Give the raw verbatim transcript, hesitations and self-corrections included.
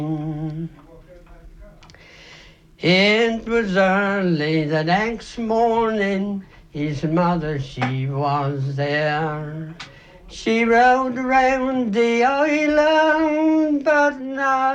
It was early the next morning, his mother she was there. She rode round the island, but not